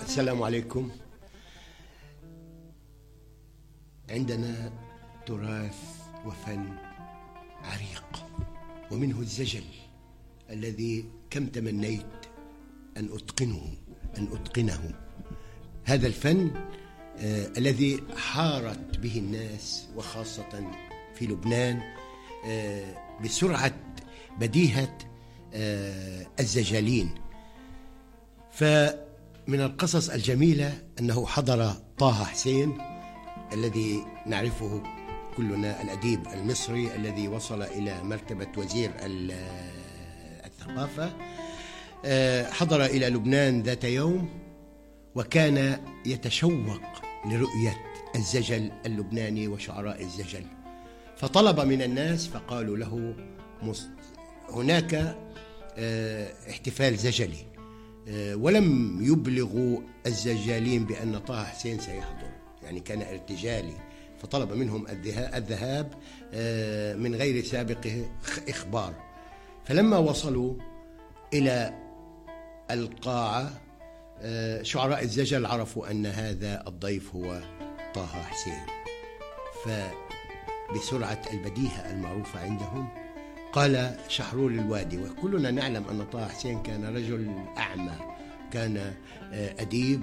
السلام عليكم. عندنا تراث وفن عريق، ومنه الزجل الذي كم تمنيت أن أتقنه. هذا الفن الذي حارت به الناس وخاصة في لبنان بسرعة بديهة الزجالين. فمن القصص الجميلة أنه حضر طه حسين الذي نعرفه كلنا، الأديب المصري الذي وصل إلى مرتبة وزير الثقافة، حضر إلى لبنان ذات يوم وكان يتشوق لرؤية الزجل اللبناني وشعراء الزجل، فطلب من الناس فقالوا له هناك احتفال زجلي، ولم يبلغوا الزجالين بأن طه حسين سيحضر، يعني كان ارتجالي، فطلب منهم الذهاب من غير سابق إخبار. فلما وصلوا إلى القاعة شعراء الزجل عرفوا أن هذا الضيف هو طه حسين، فبسرعة البديهة المعروفة عندهم قال شحرور الوادي، وكلنا نعلم أن طه حسين كان رجل أعمى، كان أديب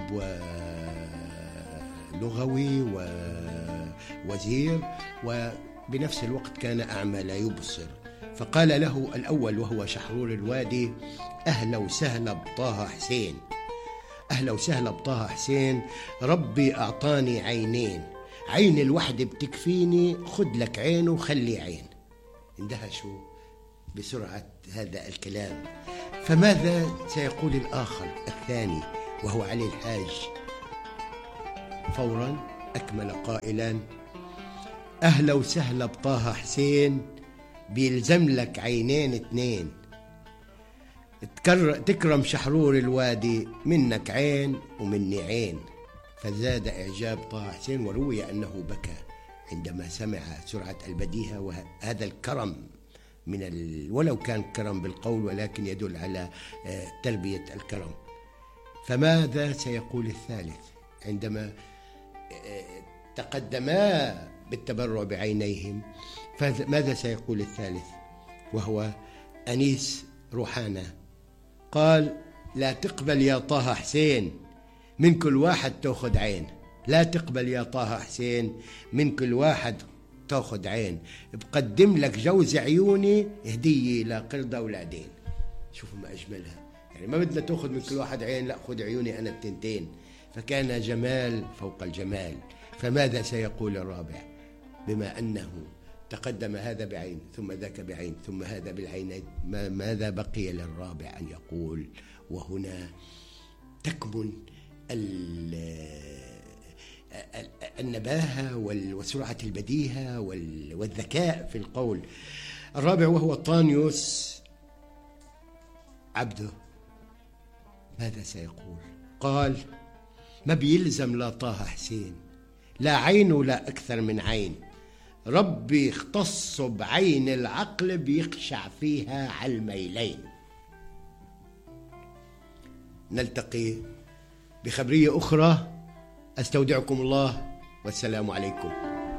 ولغوي ووزير، وبنفس الوقت كان أعمى لا يبصر. فقال له الأول وهو شحرور الوادي: أهلا وسهلا بطه حسين، أهلا وسهلا بطه حسين، ربي أعطاني عينين، عين الوحدة بتكفيني، خد لك عين وخلي عين. اندهشوا بسرعة هذا الكلام. فماذا سيقول الآخر الثاني وهو علي الحاج؟ فورا أكمل قائلا: أهلا وسهلا بطه حسين، بيلزم لك عينين اتنين، تكرم شحرور الوادي، منك عين ومني عين. فزاد إعجاب طه حسين، وروي أنه بكى عندما سمع سرعة البديهة وهذا الكرم ولو كان كرم بالقول ولكن يدل على تربية الكرم. فماذا سيقول الثالث عندما تقدما بالتبرع بعينيهم؟ فماذا سيقول الثالث وهو أنيس روحانة؟ قال: لا تقبل يا طه حسين، من كل واحد تأخذ عين، لا تقبل يا طه حسين، من كل واحد تأخذ عين، بقدم لك جوز عيوني هدية لقردة ولادين. شوفوا ما أجملها، يعني ما بدنا تأخذ من كل واحد عين، لا خذ عيوني أنا التنتين. فكان جمال فوق الجمال. فماذا سيقول الرابع بما أنه تقدم هذا بعين ثم ذاك بعين ثم هذا بالعينين؟ ماذا بقي للرابع أن يقول؟ وهنا تكمن النباهة وسرعة البديهة والذكاء في القول. الرابع وهو طانيوس عبده، ماذا سيقول؟ قال: ما بيلزم لا طه حسين، لا عين ولا أكثر من عين، ربي اختص بعين العقل بيخشع فيها على الميلين. نلتقي بخبرية أخرى، أستودعكم الله والسلام عليكم.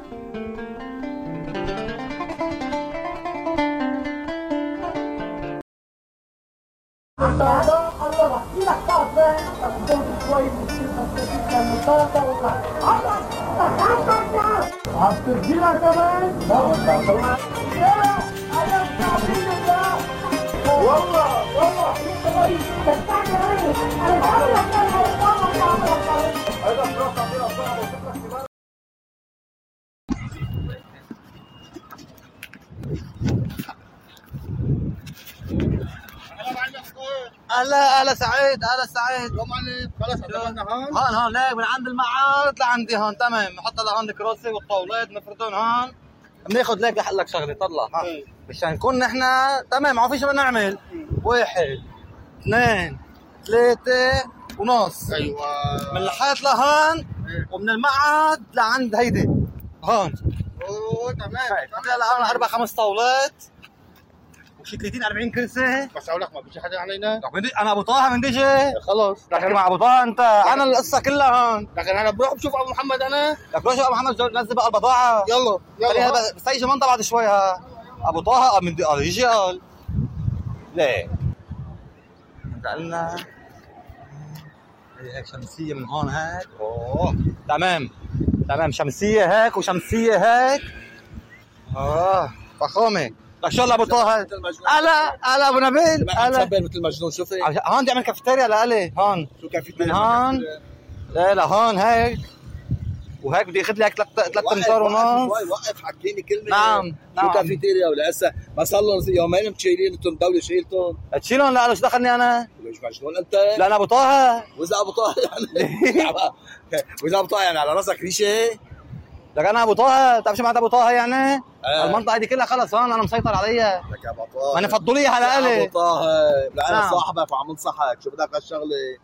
هلا سعيد، هلا سعيد. خلص عندنا هون ليك من عند المعارض لعندي هون. تمام، نحط لهون الكراسي والطاولات نفردهم هون. بناخذ ليك لحق لك شغله، طلع مشان نكون نحن تمام. ما في شيء بدنا نعمل. 1 2 3 ونص. ايوه، من الحيط لهون ومن المعهد لعند هيدي هون. تمام. هلا هون 4 5 طاولات شي 30 40 كرسي. بس اقول لك ما بيجي حدا علينا. انا ابو طه من دجي. خلص لكن مع ابو طه انت انا القصه كلها هون. لكن انا بروح بشوف ابو محمد انا. لك روح شوف ابو محمد نزل بقى البضاعه. يلا يلا بس يجي منطقه بعد شوي ها. ابو طه من يجي قال ليه قالنا هيك شمسيه من هون هيك. اوه تمام شمسيه هيك وشمسيه هيك. فخامه. لك شو ابو طه هلا ابو نبيل هلا مثل مجنون. شوفي هون بدي اعمل كافيتيريا لالي هون. شو كافيتيريا من هون لا هون هيك وهيك بدي اخذ لك 3 امتار ونص. وقف حكيني كلمه. نعم شو كافيتيريا ولا هسه ما صار لهم يومين مشيلين انتم الدوله شيلتهم. تشيلهم لا شو دخلني انا؟ ليش مجنون انت؟ لا انا ابو طه. واذا ابو طه يعني واذا ابو طه يعني على راسك ريشه. لك انا ابو طه بتعرف شو معناتها ابو طه يعني؟ المنطقه دي كلها خلص هون انا مسيطر عليها. لك يا ابو طه ما انا فضلوا على الي ابو طه. لا انا نعم. صاحبك وعم انصحك. شو بدك هالشغله؟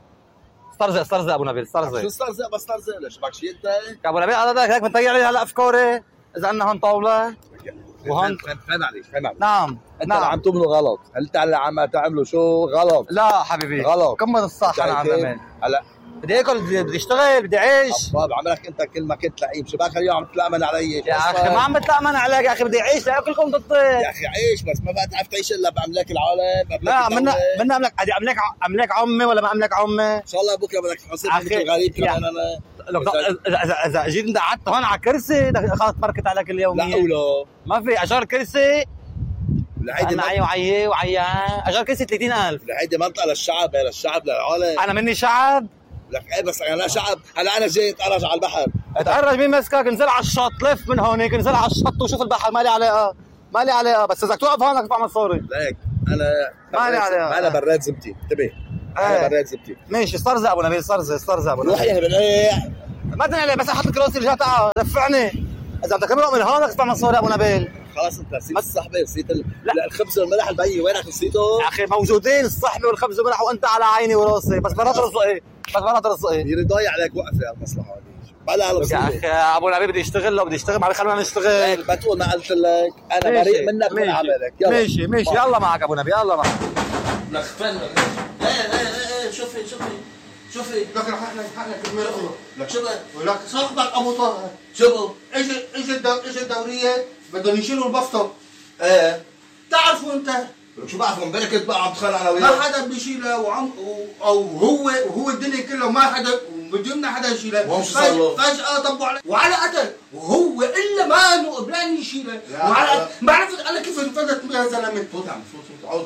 استرزق ابو نبيل استرزق. شو استرزق؟ بس استرزق ليش بدك شيء انت؟ يا ابو نبيل قصدك هيك بنطيع علي هلا افكاري اذا عندنا هون طاوله وهون فهم عليك. نعم انت عم تعملوا غلط. انت اللي عم تعملوا شو غلط. لا حبيبي غلط. كمل الصح. انا عم بعمل هلا بدي اكل بدي اشتغل بدي اعيش. طيب عملك انت كل ما كنت لئيم. شباك اليوم عم تتلامن علي يا اخي ما عم بتلامن عليك يا اخي بدي اعيش لاكلكم ضدي. يا اخي عيش بس ما بقى تعرف تعيش الا باملاك العالم. لا منا املك بدي املك عمي ولا ما املك عمي. ان شاء الله بكره بدك تحاسب مثل غريب كمان انا. اذا جيت انت قعدت هون على كرسي خلص بركت عليك اليوميه. لا ولا ما في اجار كرسي. هيدي معي وعي اجار كرسي 30,000. هيدي منطقه للشعب للعالم. انا مني شعب. لك ايه بس انا شعب. هلا انا جاي اتأرج على البحر. اتأرج مين مسكك؟ انزل على الشط لف من هونيك انزل على الشط وشوف البحر. مالي علاقه بس اذا توقف هون بدك تدفع مصاري. ليك انا مالي عليها. انا براد زبتي انتبه. انا براد زبتي. ماشي استرزق ابو نبيل استرزق ابو نبيل. روح يعني بالقيع ما تنقلي بس احط لك راسي رجع تعال دفعني. اذا بدك تمرق من هون بدك تدفع مصاري ابو نبيل. خلاص انت نسيت الصحبه نسيت الخبز والملح البي. وينك نسيته؟ يا اخي موجودين الصحبه والخبز والملح وانت على عيني وراسي. بس مرات رزقي يريد ضايع عليك وقفه المصلحه هذه. بلا يا اخي ابو نبيل بدي اشتغل لو بدي اشتغل ما خلونا نشتغل. ما تقول ما قلت لك انا بريء منك من عملك. ماشي يلا معك ابو نبيل يلا معك. لك فن ايه شوفي لك حقنا كلمه اخرى. لك شو لك صاحبك ابو طه شو اجى الدوريه بدهم يشيلوا البسطه. ايه تعرفوا انت شو بعرفوا امبارح كنت بقى عم بتخانق انا وياه. ما حدا بيشيلها او هو الدنيا كلها ما حدا بدنا حدا يشيلها. فجأة طبوا عليه وعلى قتل وهو الا ما انه قبلان يشيلها. وعلى ما عرفت انا كيف انفلت يا زلمه. صوت عم صوت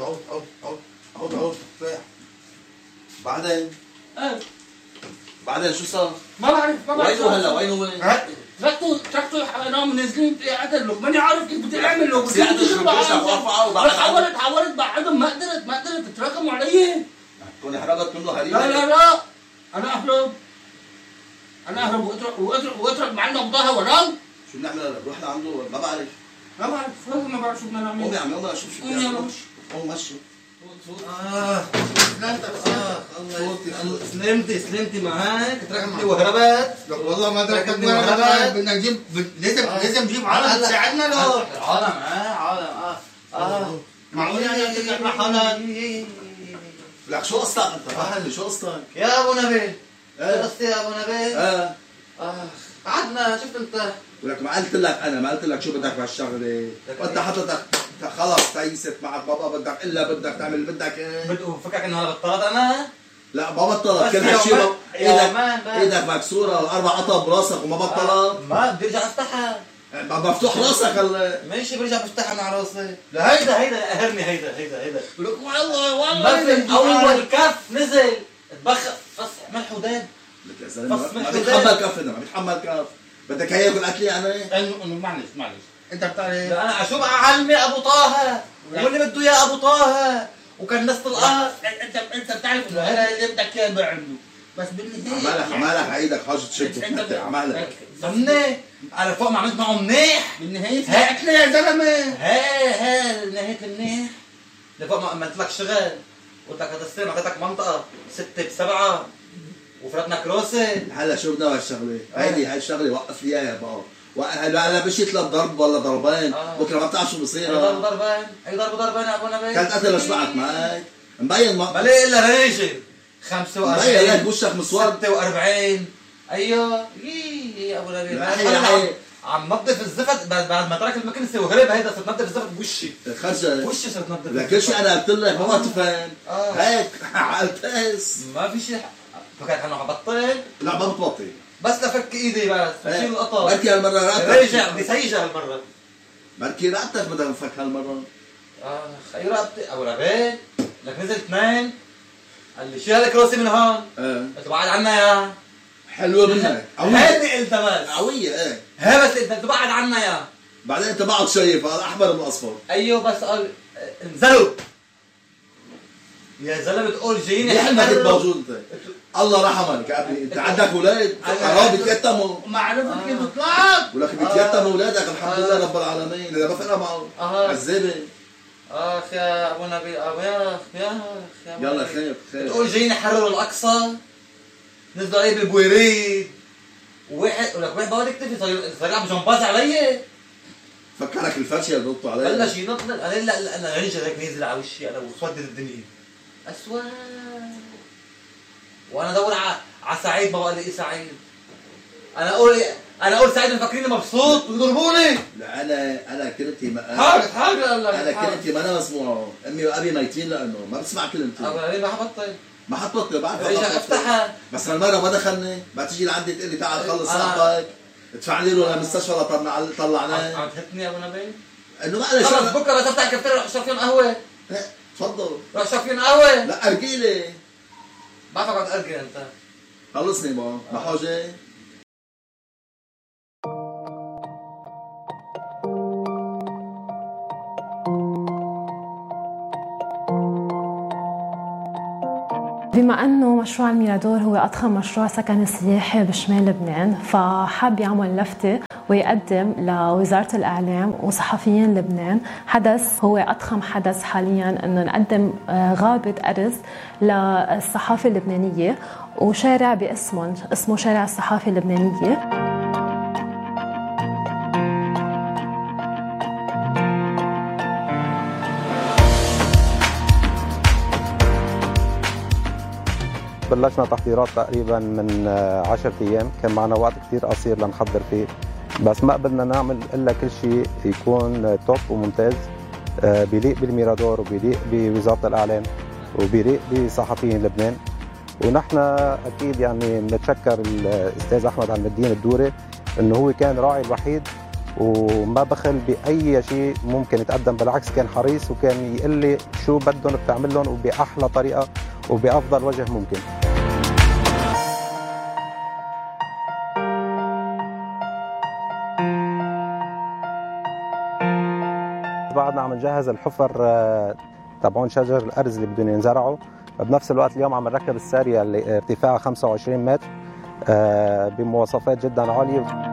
عود بعدين شو صار؟ ما بعرف وينه هلا وين تركته نام نازلين قتل له. ماني عارف كيف بدي اعمل له. حاولت بعدهم ما قدرت تراكموا علي. تكوني حرقت منه هريمه. لا انا اهرب واترك معنا ابو طه ورام. شو بنعمل هلا؟ بروح لعنده ما بعرف ما بعرف شو بدنا نعمل. قومي عم يلا شوف شو بدنا نعمل. قوم مشي. سلمتي معاك تركتني وهربت. والله ما تركتني وهربت. بدنا نجيب لازم نجيب عالم تساعدنا له. عالم معقول يعني تطلع مع حالك. لك شو قصتك انت؟ راح شو قصتك؟ يا ابو نبيل شو قصتي يا ابو نبيل؟ قعدنا شفت انت. ولك ما قلت لك شو بدك بهالشغله. وانت حضرتك خلص تيست معك بابا بدك تعمل اللي بدك ايه. فكرك انه انا بطلت انا؟ لا ما بطلت. كل هالشيء ايدك مكسوره و4 قطع براسك وما بطلت. ما بدي ارجع افتحها. مفتوح راسك ماشي برجع بفتحها مع راسي. لا هيدا قهرني هيدا لك والله اول كف نزل اتبخر فص ملح وداب. لك يا زلمه ما بيتحمل كف. ما بيتحمل كف. بدك هي ياكل اكلي انا؟ انه معلش انت بتعرف لا انا شو علمي ابو طه واللي بده اياه ابو طه وكان نص القهر. انت بتعرف انه هذا اللي بدك اياه بعمله. بس بالنهايه عمالك عيدك حاجه تشد انت عمالك ضمني على فوق ما عملت معه منيح. بالنهايه هيك يا زلمه هي نهايه المنيح. لفوق ما عملت لك شغل قلت لك هذا السنه اعطيتك منطقه 6 ب7 وفرتنا كروسه. هلا شو بدنا هالشغله؟ هاي الشغله وقف لي اياها بقى وهلا مشيت لضرب ولا ضربين بكره ما بتعرف شو بصير. ضربين اي ضربين يا ابو نبيل. كانت قتل شبعت معك مبين ما ليه الا ريشه 45 مبين لك وشك مسود 46. ايوه يي ابو نبيل عم نظف الزفت بعد ما ترك المكنسه وهرب. هيدا صرت نظف الزفت بوشي خرجت وشي صرت نظف لكن شيء انا قلت لك ما تفهم هيك على التاس ما في شيء. فكرت انه حبطل. لا ما بتبطل بس لفك ايدي بس بشيل القطر. بركي هالمره رقبتك رجع بدي سيجه هالمره. بركي رقبتك بدها تنفك هالمره. اي رقبتي ابو نبيل. لك نزل اثنين قال لي شيل الكروسي من هون. قلت له بعد عنا يا حلوه منك هيدي قلت بس قويه. هي بس انت بعد عنا يا بعدين انت بعد شايف هذا احمر من اصفر. ايوه بس قال انزلوا يا زلمه بتقول جايين ليه ما كنت موجود انت؟ الله رحمك يا ابني انت عندك اولاد حرام بيتيتموا. ما عرفت كيف طلعت. ولك بيتيتموا اولادك الحمد لله رب العالمين. اذا ما فرق معه عذابه. اخ يا ابو نبيل يا يلا خير بتقول جايين يحرروا الاقصى. نزلوا عليه بالبويريد وواحد ولك واحد بقعد يكتفي صار عم جمباز علي. فكرك الفرشه اللي ضبطوا عليه بلش ينط. قال لا انا رجل هيك نازل على وشي انا وسودت الدنيا اسود. وانا ادور على سعيد ما بقى لي سعيد. انا اقول سعيد مفكريني مبسوط ويضربوني. لا انا كلمتي ما حاجه انا كلمتي ما انا مسموعه. امي وابي ميتين لانه ما بسمع كلمتي. ما حبطل ما حطت بعرف رجع افتحها. بس هالمره ما دخلني. ما تيجي لعندي تقول لي تعال خلص صاحبك ادفع لي له للمستشفى طلعناه. عم تهتني يا ابو نبيل انه ما له خلص بكره بس افتح الكافتيريا روح اشرب فيهم قهوه. تفضل روح اشرب فيهم قهوه. لا ارجيلي بعرفك عم تأرجل انت. خلصني ما حاجه. بما أنه مشروع الميرادور هو أضخم مشروع سكني سياحي بشمال لبنان، فحاب يعمل لفتة ويقدم لوزارة الإعلام وصحفيين لبنان حدث هو أضخم حدث حالياً، أنه نقدم غابة أرز للصحافة اللبنانية وشارع اسمه شارع الصحافة اللبنانية. بلشنا تحضيرات تقريبا من 10 ايام، كان معنا وقت كثير قصير لنحضر فيه، بس ما قدرنا نعمل الا كل شيء يكون توب وممتاز بيليق بالميرادور وبيليق بوزاره الاعلام وبيليق بصحفيين لبنان. ونحن اكيد يعني بنتشكر الاستاذ احمد عم الدين الدوري انه هو كان راعي الوحيد وما بخل باي شيء ممكن يتقدم، بالعكس كان حريص وكان يقول لي شو بدهم بتعمل لهم وباحلى طريقه وبافضل وجه ممكن. بعدنا عم نجهز الحفر تبعون شجر الارز اللي بدهم ينزرعوا، بنفس الوقت اليوم عم نركب الساريه اللي ارتفاعها 25 متر بمواصفات جدا عاليه.